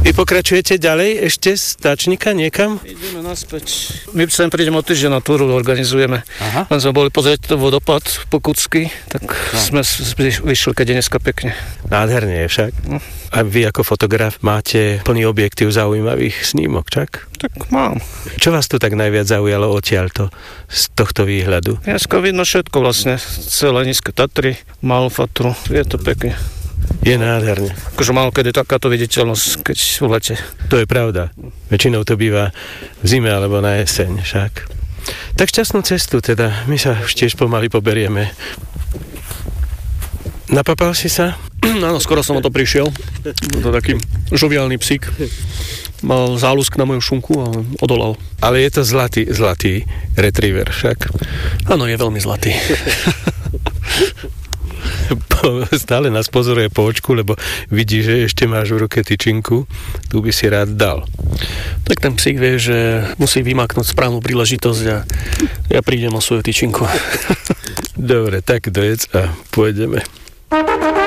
Vy pokračujete ďalej ešte z Táčnika niekam? Ideme naspäť. My sem prídeme o týždeň na túru, organizujeme. Aha. Len sme boli pozrieť vodopád Pokutský, tak sme vyšli, keď je dneska pekne. Nádherne je však. A vy ako fotograf máte plný objektív zaujímavých snímok, čak? Tak mám. Čo vás tu tak najviac zaujalo odtiaľto z tohto výhľadu? Dneska vidno všetko vlastne. Celé Nízke Tatry, Malú Fatru. Je to pekne. Je nádherne. Akože málo kedy takáto viditeľnosť, keď v lete. To je pravda. Väčšinou to býva v zime alebo na jeseň však. Tak šťastnú cestu teda. My sa už tiež pomaly poberieme. Napapal si sa? Áno, skoro som o to prišiel. To taký žoviálny psík. Mal záľusk na moju šunku a odolal. Ale je to zlatý retriever však. Áno, je veľmi zlatý. Stále nás pozoruje po očku, lebo vidí, že ešte máš v ruke tyčinku. Tu by si rád dal. Tak ten psík vie, že musí vymaknúť správnu príležitosť a ja prídem o svoju tyčinku. Dobre, tak dojedz a pôjdeme.